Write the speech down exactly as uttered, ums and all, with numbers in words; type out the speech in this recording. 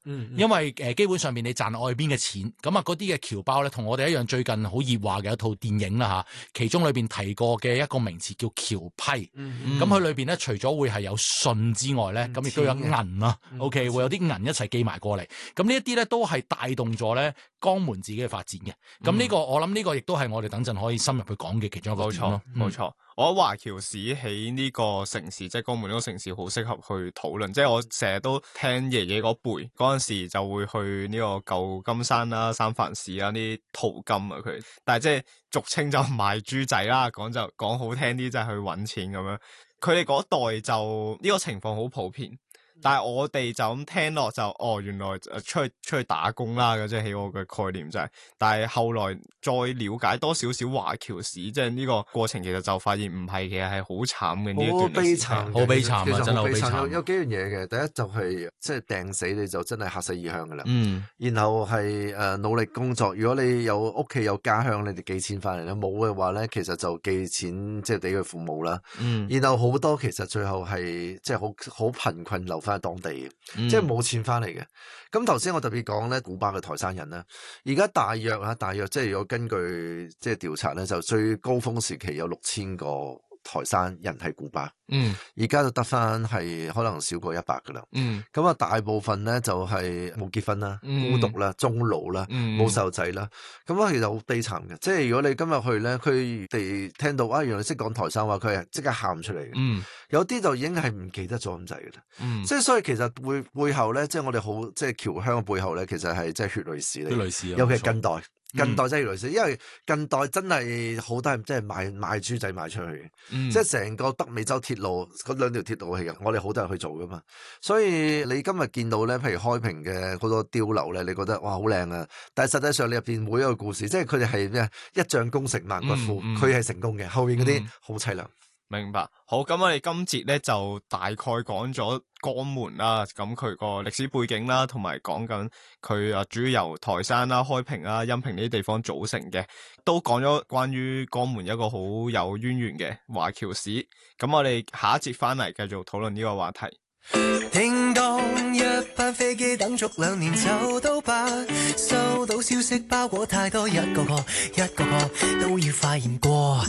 嗯嗯、 因為誒、呃、基本上面你賺外邊嘅錢，咁啊嗰啲嘅僑胞咧，同我哋一樣最近好熱話嘅一套電影啦嚇，其中裏邊提過嘅一個名詞叫僑批，咁佢裏邊咧除咗會係有信之外咧，咁亦都有銀啦、嗯、，OK 會有啲銀一齊寄埋過嚟，咁呢一啲咧都係帶動咗咧江門自己嘅發展嘅，咁呢、這個、嗯、我諗呢個亦都係我哋等陣可以深入去講嘅其中一個點咯。 冇錯，冇錯。我覺得華僑史喺呢個城市，即係江門呢個城市，好適合去討論。即係我成日都聽爺爺嗰輩嗰陣時，就會去呢個舊金山啦、三藩市啊啲淘金啊佢。但係即係俗稱就賣豬仔啦，講就講好聽啲，就係去揾錢咁樣。佢哋嗰代就呢個情況好普遍。但係我哋就咁聽落就哦，原來誒出去出去打工啦嘅，即係喺我嘅概念就係、是。但係後來再了解多少少華僑史，即係呢個過程，其實就發現唔係，其實係好慘嘅呢一段歷史。 好悲慘，好悲慘啊！真係好悲慘。 有有幾樣嘢嘅，第一就係即係掟死你就真係嚇死異鄉噶啦。 嗯。 然後係誒、呃、努力工作，如果你有屋企有家鄉，你哋寄錢翻嚟咧；冇嘅話咧，其實就寄錢即係俾佢父母啦。 嗯。 然後好多其實最後係即係好好貧困留翻喺當地嘅。 嗯、 即係冇錢翻嚟嘅。咁頭先我特別講咧，古巴嘅台山人咧，而家大約啊，大約即係如果根據即係調查咧，就最高峰時期有六千個台山人喺古巴。 嗯， 而家就得翻係可能少過一百噶啦。 嗯， 咁啊，大部分咧就係冇結婚啦、 嗯、 孤獨啦、終老啦、冇細路仔啦。咁啊，其實好悲慘嘅。即係如果你今日去咧，佢哋聽到啊，原來識講台山話，佢係即刻喊出嚟嘅。 嗯， 有啲就已經係唔記得咗咁滯嘅啦。 嗯， 即係所以其實背背後咧，即係我哋好即係僑鄉嘅背後咧，其實係即係血淚史嚟。 血淚史， 尤其係近代。近代真係血淚史， 嗯、 因為近代真係好多人即係賣賣豬仔賣出去， 嗯、 即係成個北美洲鐵路嗰兩條鐵路係嘅，我哋好多人去做噶嘛。所以你今日見到咧，譬如開平嘅好多碉樓咧，你覺得哇好靚啊！但係實際上你入邊每一個故事，即係佢哋係咩？一將功成萬骨枯，佢係、嗯、成功嘅，後面嗰啲好凄涼。 明白，好，咁我哋今節咧就大概講咗江門啦，咁佢個歷史背景啦，同埋講緊佢啊主要由台山啦、開平啊、恩平呢啲地方組成嘅，都講咗關於江門一個好有淵源嘅華僑史。咁我哋下一節翻嚟繼續討論呢個話題。 叮當，一班飛機等足兩年就到吧，收到消息包裹太多，一個個一個個都要發現過。